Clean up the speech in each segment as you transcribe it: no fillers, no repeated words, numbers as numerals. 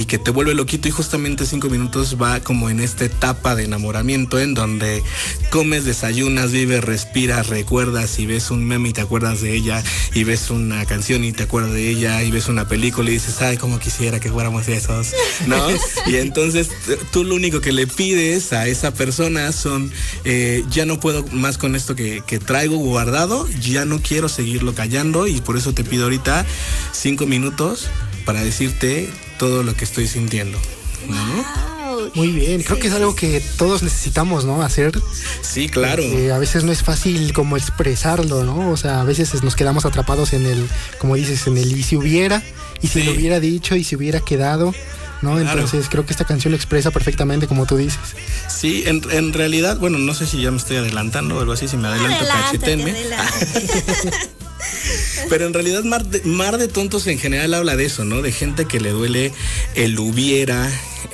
que te vuelve loquito, y justamente 5 minutos va como en esta etapa de enamoramiento en donde comes, desayunas, vives, respiras, recuerdas, y ves un meme y te acuerdas de ella, y ves una canción y te acuerdas de ella, y ves una película y dices, ay, cómo quisiera que fuéramos esos, ¿no? Y entonces tú lo único que le pides a esa persona son, ya no puedo más con esto que traigo guardado, ya no quiero seguirlo callando, y por eso te pido ahorita 5 minutos para decirte todo lo que estoy sintiendo, ¿no? Muy bien, creo que es algo que todos necesitamos, ¿no? Hacer. Sí, claro. A veces no es fácil como expresarlo, ¿no? O sea, a veces nos quedamos atrapados en el, como dices, en el y si hubiera, y si lo hubiera dicho, y si hubiera quedado, ¿no? Claro. Entonces creo que esta canción lo expresa perfectamente, como tú dices. Sí, en realidad, bueno, no sé si ya me estoy adelantando o algo así, si me adelanto, cachetenme. Pero en realidad Mar de Tontos en general habla de eso, ¿no? De gente que le duele el hubiera,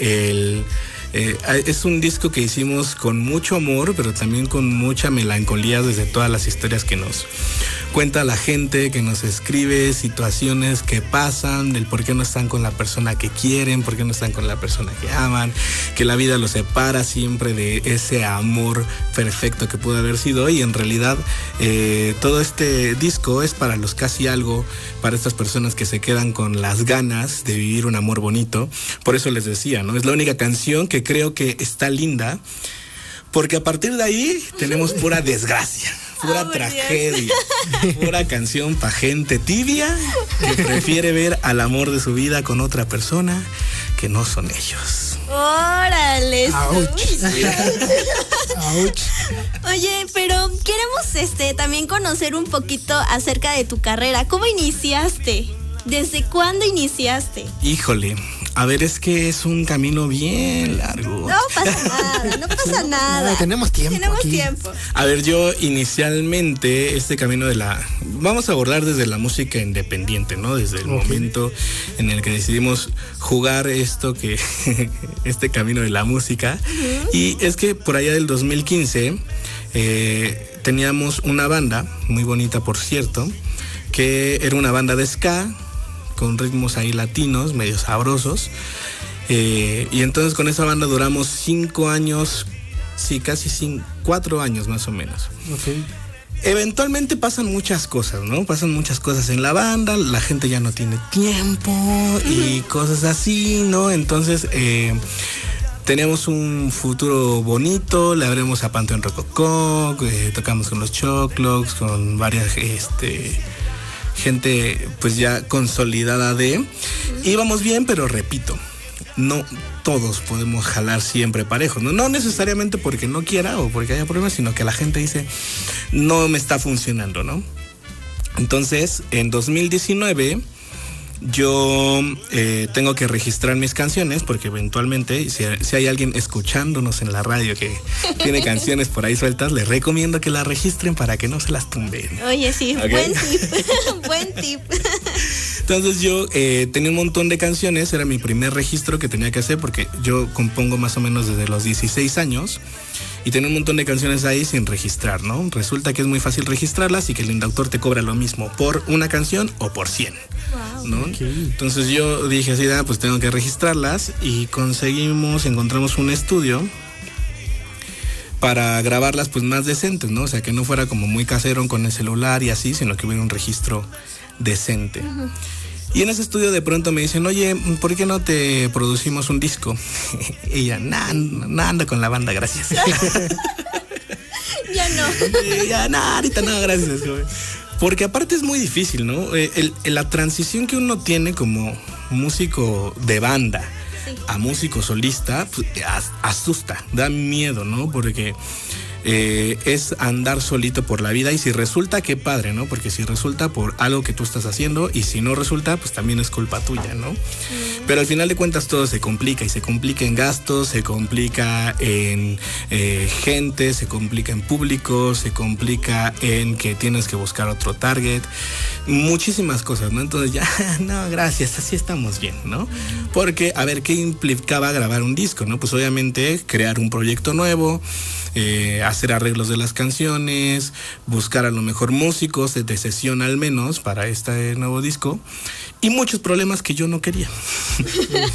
es un disco que hicimos con mucho amor, pero también con mucha melancolía desde todas las historias que nos cuenta la gente, que nos escribe, situaciones que pasan, del por qué no están con la persona que quieren, por qué no están con la persona que aman, que la vida los separa siempre de ese amor perfecto que pudo haber sido, y en realidad todo este disco es para los casi algo, para estas personas que se quedan con las ganas de vivir un amor bonito. Por eso les decía, ¿no? Es la única canción que creo que está linda, porque a partir de ahí tenemos pura desgracia, pura tragedia, pura canción pa' gente tibia que prefiere ver al amor de su vida con otra persona que no son ellos. ¡Órale! ¡Auch! ¡Auch! Oye, pero queremos también conocer un poquito acerca de tu carrera. ¿Cómo iniciaste? ¿Desde cuándo iniciaste? Híjole, a ver, es que es un camino bien largo. No pasa nada. No, tenemos tiempo. A ver, yo inicialmente este camino vamos a abordar desde la música independiente, ¿no? Desde el momento en el que decidimos jugar este camino de la música. Y es que por allá del 2015 teníamos una banda, muy bonita por cierto, que era una banda de ska, con ritmos ahí latinos, medio sabrosos. Y entonces con esa banda duramos 5 años, sí, casi 4 años más o menos. Okay. Eventualmente pasan muchas cosas, ¿no? Pasan muchas cosas en la banda, la gente ya no tiene tiempo y cosas así, ¿no? Entonces teníamos un futuro bonito, le abrimos a Panteón Rococó, tocamos con los Choclocs, con varias gente pues ya consolidada íbamos bien, pero repito, no todos podemos jalar siempre parejos, no necesariamente porque no quiera o porque haya problemas, sino que la gente dice, no me está funcionando, ¿no? Entonces, en 2019 yo tengo que registrar mis canciones, porque eventualmente si hay alguien escuchándonos en la radio que tiene canciones por ahí sueltas, les recomiendo que las registren para que no se las tumben. Oye, sí, ¿okay? Buen tip. Entonces yo tenía un montón de canciones, era mi primer registro que tenía que hacer, porque yo compongo más o menos desde los 16 años y tenía un montón de canciones ahí sin registrar, ¿no? Resulta que es muy fácil registrarlas y que el Indautor te cobra lo mismo por una canción o por 100. Wow. ¿No? Okay. Entonces yo dije así, pues tengo que registrarlas, y encontramos un estudio para grabarlas pues más decentes, ¿no? O sea, que no fuera como muy casero con el celular y así, sino que hubiera un registro decente. Uh-huh. Y en ese estudio de pronto me dicen, oye, ¿por qué no te producimos un disco? Y ya, no ando con la banda, gracias. Ya no. Ahorita no, gracias, joven. Porque aparte es muy difícil, ¿no? La transición que uno tiene como músico de banda a músico solista, pues, asusta, da miedo, ¿no? Porque es andar solito por la vida, y si resulta, qué padre, ¿no? Porque si resulta por algo que tú estás haciendo, y si no resulta, pues también es culpa tuya, ¿no? Pero al final de cuentas todo se complica, y se complica en gastos, se complica en gente, se complica en público, se complica en que tienes que buscar otro target, muchísimas cosas, ¿no? Entonces ya, no, gracias, así estamos bien, ¿no? Porque, a ver, ¿qué implicaba grabar un disco, no? Pues obviamente crear un proyecto nuevo, hacer arreglos de las canciones, buscar a lo mejor músicos de sesión al menos para este nuevo disco, y muchos problemas que yo no quería.